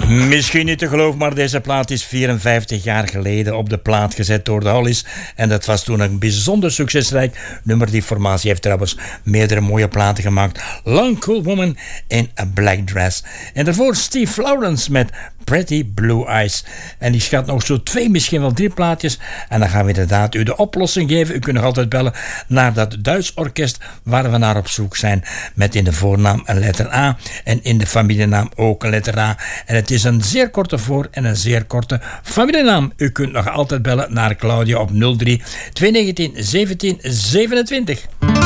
Misschien niet te geloven, maar deze plaat is 54 jaar geleden op de plaat gezet door de Hollies. En dat was toen een bijzonder succesrijk nummer. Die formatie heeft trouwens meerdere mooie platen gemaakt. Long Cool Woman in a Black Dress. En daarvoor Steve Lawrence met Pretty Blue Eyes. En die schat nog zo 2, misschien wel 3 plaatjes. En dan gaan we inderdaad u de oplossing geven. U kunt nog altijd bellen naar dat Duits orkest waar we naar op zoek zijn. Met in de voornaam een letter A en in de familienaam ook een letter A. En het is een zeer korte voor- en een zeer korte familienaam. U kunt nog altijd bellen naar Claudia op 03 219 17 27.